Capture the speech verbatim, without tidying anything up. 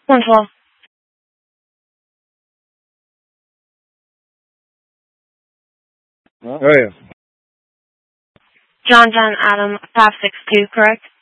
one twelve. Oh, yeah. John John Adam five six two, correct?